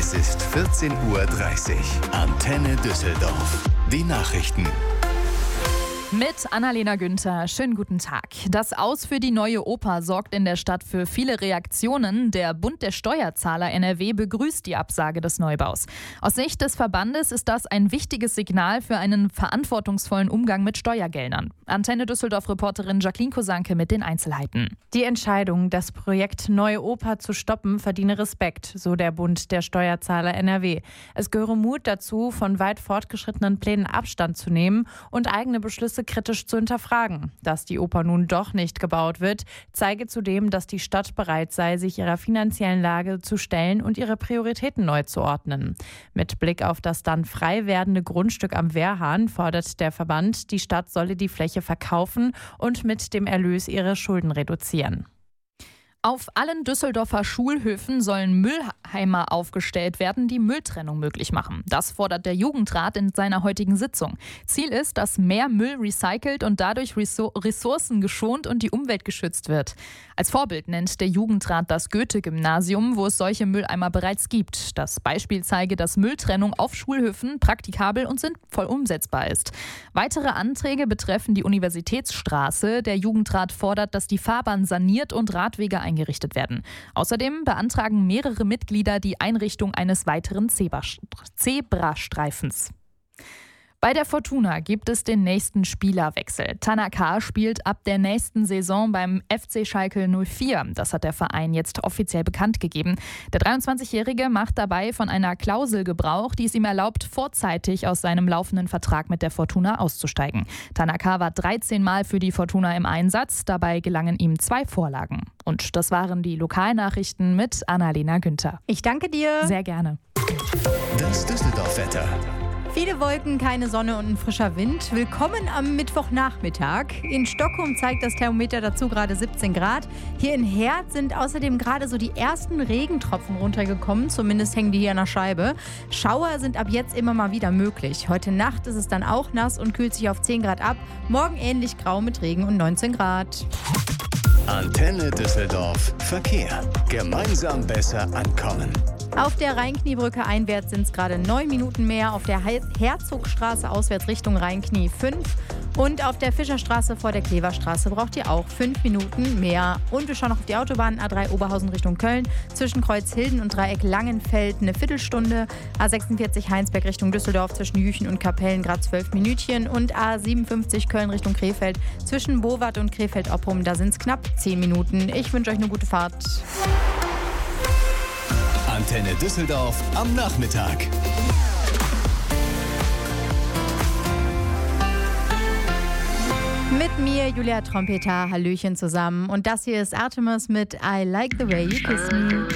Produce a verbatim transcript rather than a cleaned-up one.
Es ist vierzehn Uhr dreißig. Antenne Düsseldorf. Die Nachrichten. Mit Annalena Günther. Schönen guten Tag. Das Aus für die neue Oper sorgt in der Stadt für viele Reaktionen. Der Bund der Steuerzahler N R W begrüßt die Absage des Neubaus. Aus Sicht des Verbandes ist das ein wichtiges Signal für einen verantwortungsvollen Umgang mit Steuergeldern. Antenne Düsseldorf-Reporterin Jacqueline Kosanke mit den Einzelheiten. Die Entscheidung, das Projekt Neue Oper zu stoppen, verdiene Respekt, so der Bund der Steuerzahler N R W. Es gehöre Mut dazu, von weit fortgeschrittenen Plänen Abstand zu nehmen und eigene Beschlüsse kritisch zu hinterfragen. Dass die Oper nun doch nicht gebaut wird, zeige zudem, dass die Stadt bereit sei, sich ihrer finanziellen Lage zu stellen und ihre Prioritäten neu zu ordnen. Mit Blick auf das dann frei werdende Grundstück am Wehrhahn fordert der Verband, die Stadt solle die Fläche verkaufen und mit dem Erlös ihre Schulden reduzieren. Auf allen Düsseldorfer Schulhöfen sollen Mülleimer aufgestellt werden, die Mülltrennung möglich machen. Das fordert der Jugendrat in seiner heutigen Sitzung. Ziel ist, dass mehr Müll recycelt und dadurch Ressourcen geschont und die Umwelt geschützt wird. Als Vorbild nennt der Jugendrat das Goethe-Gymnasium, wo es solche Mülleimer bereits gibt. Das Beispiel zeige, dass Mülltrennung auf Schulhöfen praktikabel und sinnvoll umsetzbar ist. Weitere Anträge betreffen die Universitätsstraße. Der Jugendrat fordert, dass die Fahrbahn saniert und Radwege eingerichtet werden. Außerdem beantragen mehrere Mitglieder die Einrichtung eines weiteren Zebrastreifens. Bei der Fortuna gibt es den nächsten Spielerwechsel. Tanaka spielt ab der nächsten Saison beim F C Schalke null vier. Das hat der Verein jetzt offiziell bekannt gegeben. Der dreiundzwanzigjährige macht dabei von einer Klausel Gebrauch, die es ihm erlaubt, vorzeitig aus seinem laufenden Vertrag mit der Fortuna auszusteigen. Tanaka war dreizehn Mal für die Fortuna im Einsatz. Dabei gelangen ihm zwei Vorlagen. Und das waren die Lokalnachrichten mit Annalena Günther. Ich danke dir. Sehr gerne. Das Düsseldorf-Wetter. Viele Wolken, keine Sonne und ein frischer Wind. Willkommen am Mittwochnachmittag. In Stockholm zeigt das Thermometer dazu gerade siebzehn Grad. Hier in Herz sind außerdem gerade so die ersten Regentropfen runtergekommen. Zumindest hängen die hier an der Scheibe. Schauer sind ab jetzt immer mal wieder möglich. Heute Nacht ist es dann auch nass und kühlt sich auf zehn Grad ab. Morgen ähnlich grau mit Regen und neunzehn Grad. Antenne Düsseldorf. Verkehr. Gemeinsam besser ankommen. Auf der Rheinkniebrücke einwärts sind es gerade neun Minuten mehr. Auf der Herzogstraße auswärts Richtung Rheinknie fünf. Und auf der Fischerstraße vor der Kleverstraße braucht ihr auch fünf Minuten mehr. Und wir schauen noch auf die Autobahn A drei Oberhausen Richtung Köln. Zwischen Kreuzhilden und Dreieck Langenfeld eine Viertelstunde. A sechsundvierzig Heinsberg Richtung Düsseldorf zwischen Jüchen und Kapellen gerade zwölf Minütchen. Und A siebenundfünfzig Köln Richtung Krefeld zwischen Bowat und Krefeld-Oppum. Da sind es knapp zehn Minuten. Ich wünsche euch eine gute Fahrt. Antenne Düsseldorf am Nachmittag. Mit mir, Julia Trompeter, Hallöchen zusammen. Und das hier ist Artemis mit I Like the Way You Kiss Me.